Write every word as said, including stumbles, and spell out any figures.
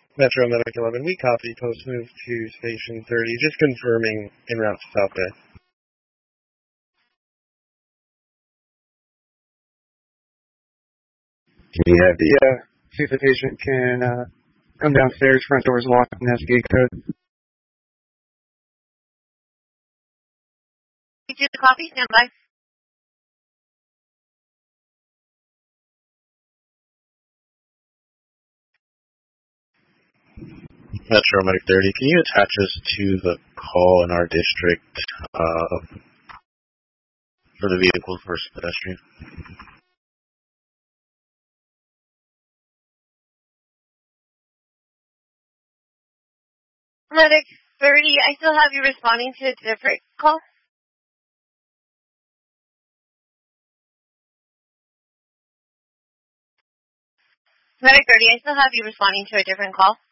Metro Medic eleven, we copy. Post move to Station thirty. Just confirming en route to South Bay. Yeah, the, uh, see if the patient can, uh, come downstairs, front door's locked, and has gate code. You do the copy, stand by. Metro Medic thirty, can you attach us to the call in our district uh, for the vehicles versus pedestrian? Medic thirty, I still have you responding to a different call. Medic thirty, I still have you responding to a different call.